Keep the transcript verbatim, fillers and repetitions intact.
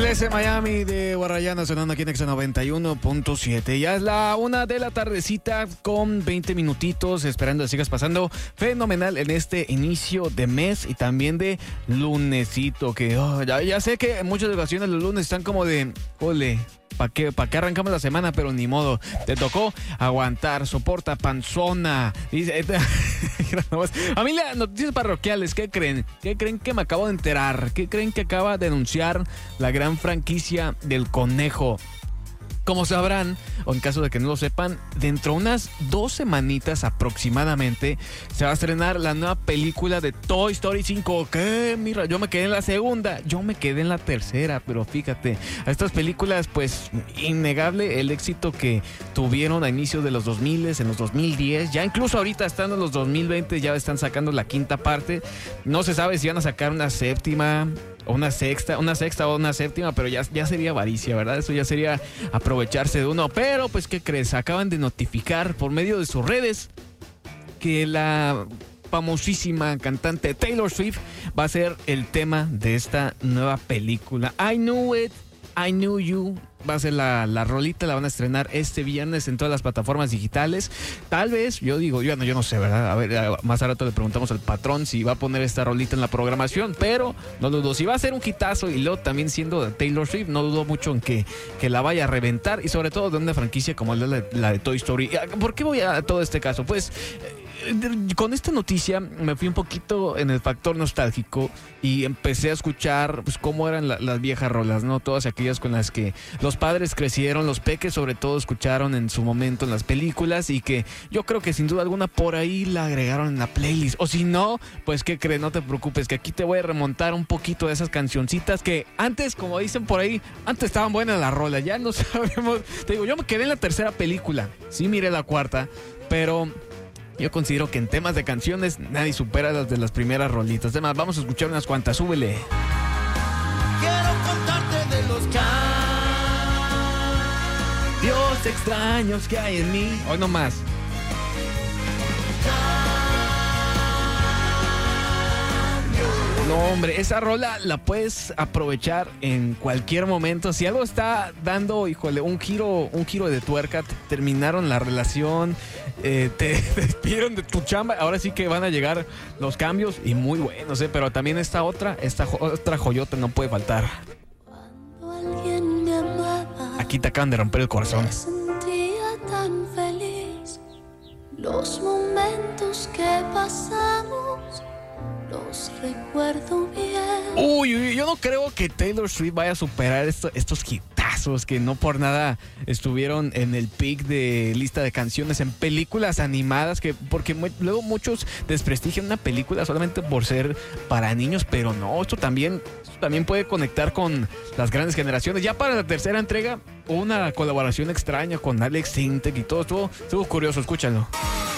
trece Miami de Guarayana sonando aquí en Exa noventa y uno punto siete. Ya es la una de la tardecita con veinte minutitos, esperando que sigas pasando fenomenal en este inicio de mes y también de lunesito, que oh, ya, ya sé que en muchas ocasiones los lunes están como de, ole, ¿para qué, pa qué arrancamos la semana? Pero ni modo, te tocó aguantar, soporta, panzona. Dice, familia, noticias parroquiales, ¿qué creen? ¿Qué creen que me acabo de enterar? ¿Qué creen que acaba de anunciar la gran franquicia del Conejo? Como sabrán, o en caso de que no lo sepan, dentro de unas dos semanitas aproximadamente se va a estrenar la nueva película de Toy Story cinco. ¿Qué? Mira, yo me quedé en la segunda, yo me quedé en la tercera, pero fíjate, a estas películas, pues, innegable el éxito que tuvieron a inicios de los dos mil, en los dos mil diez, ya incluso ahorita estando en los dos mil veinte, ya están sacando la quinta parte. No se sabe si van a sacar una séptima o una sexta, una sexta o una séptima, pero ya, ya sería avaricia, ¿verdad? Eso ya sería aprovecharse de uno. Pero, pues, ¿qué crees? Acaban de notificar por medio de sus redes que la famosísima cantante Taylor Swift va a ser el tema de esta nueva película. I Knew It, I Knew You. Va a ser la, la rolita, la van a estrenar este viernes en todas las plataformas digitales. Tal vez, yo digo, yo no, yo no sé, ¿verdad? A ver, más a rato le preguntamos al patrón si va a poner esta rolita en la programación, pero no dudo. Si va a ser un hitazo y luego también siendo de Taylor Swift, no dudo mucho en que, que la vaya a reventar, y sobre todo de una franquicia como la de, la de Toy Story. ¿Por qué voy a todo este caso? Pues con esta noticia me fui un poquito en el factor nostálgico y empecé a escuchar, pues, cómo eran la, las viejas rolas, ¿no? Todas aquellas con las que los padres crecieron, los peques sobre todo escucharon en su momento en las películas, y que yo creo que sin duda alguna por ahí la agregaron en la playlist. O si no, pues, ¿qué crees? No te preocupes, que aquí te voy a remontar un poquito de esas cancioncitas que antes, como dicen por ahí, antes estaban buenas las rolas, ya no sabemos. Te digo, yo me quedé en la tercera película, sí miré la cuarta, pero yo considero que en temas de canciones nadie supera las de las primeras rolitas. Además, vamos a escuchar unas cuantas, súbele. Quiero contarte de los Dios extraños que hay en mí. Hoy no más. No, hombre, esa rola la puedes aprovechar en cualquier momento. Si algo está dando, híjole, un giro, un giro de tuerca, te terminaron la relación, eh, te, te despidieron de tu chamba, ahora sí que van a llegar los cambios, y muy buenos, ¿eh? Pero también esta otra, esta jo- otra joyota no puede faltar. Cuando alguien me amaba, Aquí te acaban de romper el corazón. me sentía tan feliz. Los momentos que pasamos los recuerdo bien. Uy, uy, yo no creo que Taylor Swift vaya a superar esto, estos hitazos que no por nada estuvieron en el pick de lista de canciones en películas animadas, que porque mu- luego muchos desprestigian una película solamente por ser para niños, pero no, esto también, esto también puede conectar con las grandes generaciones. Ya para la tercera entrega, una colaboración extraña con Alex Sintek y todo, estuvo, estuvo curioso, escúchalo.